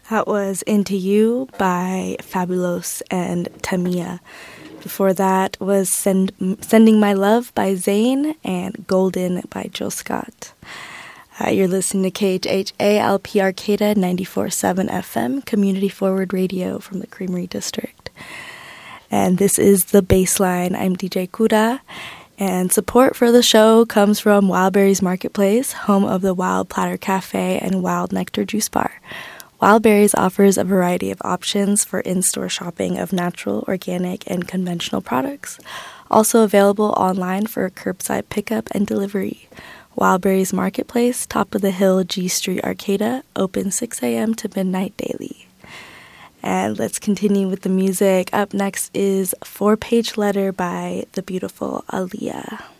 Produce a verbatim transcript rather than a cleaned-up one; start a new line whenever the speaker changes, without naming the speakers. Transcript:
That was Into You by Fabulos and Tamia. Before that was Send, Sending My Love by Zayn and Golden by Jill Scott. Uh, you're listening to K H H A L P Arcata ninety-four point seven F M, Community Forward Radio from the Creamery District. And this is The Baseline. I'm D J Kura. And support for the show comes from Wildberries Marketplace, home of the Wild Platter Cafe and Wild Nectar Juice Bar. Wildberries offers a variety of options for in-store shopping of natural, organic, and conventional products. Also available online for curbside pickup and delivery. Wildberries Marketplace, top of the hill, G Street, Arcata, open six a.m. to midnight daily. And let's continue with the music. Up next is Four Page Letter by the beautiful Aaliyah.